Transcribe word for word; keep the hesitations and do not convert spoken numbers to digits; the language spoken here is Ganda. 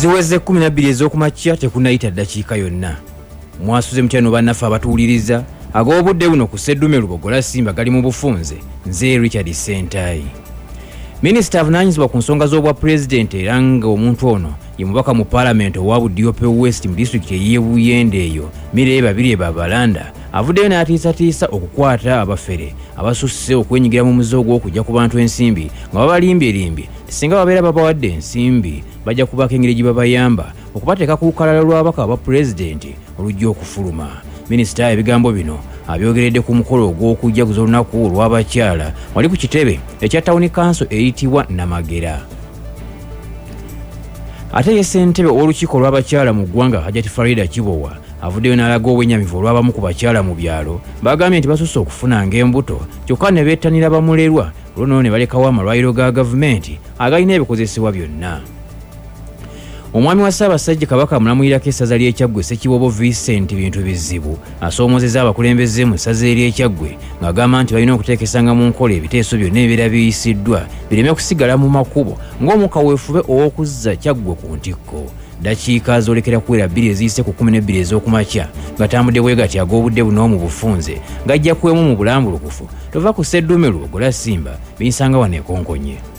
Ziweze kumi na bbiri ez'okumakya tekunayita ddakiika yonna. Mwasuze mutyano bannaffe abatuwuliriza ag'obudde buno ku Sseddume Lubogola Simba gali mu bufunze. Nze Richard Sentayi. Minisita avunaanyizibwa ku nsonga z'obwa pulezidenti era nga omuntu ono ye mubaka mu paalamenti owa Budiope West mu disitulikiti ey'e Buyende eyo Mireye Babirye Babalanda avuddeyo n'atiisatiisa okukwata abafere abasusse okwenyigira mu muze ogw'okujja ku bantu ensimbi nga babalimbye-limbye singa babeera babawadde ensimbi bajja kubaka engeri gye babayamba okubateeka ku lukalala lw'ababaka aba pulezidenti olujja okufuluma. Minisita ebigambo bino abyogeredde ku mukolo ogw'okujjaguza olunaku olw'abakyala wali ku kitebe ekya Town Council eyitibwa Namagera. Ate ye ssentebe ow'olukiiko lw'abakyala mu ggwanga Hajati Farida Kibowa avuddeyo n'alaga obwennyamivu olw'abamu ku bakyala mu byalo bagambye nti basusse okufunanga embuto kyokka ne beettanira bamulerwa olwo ne balekawo amalwaliro ga gavumenti agalina ebikozesebwa byonna. Omwami wa Ssaabasajja Kabaka amulamulirako essaza ly'Ekyaggwe Ssekibobo Vincent Bintu Bizibu asoomozezza abakulembeze mu ssaza ery'Ekyaggwe ng'agamba nti balina okuteekesanga mu nkola ebiteeso byonna ebibeera biyisiddwa bireme kusigala mu makubo ng'omuka weefube ow'okuzza Kyaggwe ku ntikko. Ddakiika zoolekera kuwera bbiri eziyise ku kumi n'ebbiri ez'okumakya gatambudde bwe gati ag'obudde buno mu bufunze ng'ajja kuwemu mu bulambulukufu tova ku Sseddume Lubogola Simba binsanga wano ekonkonye.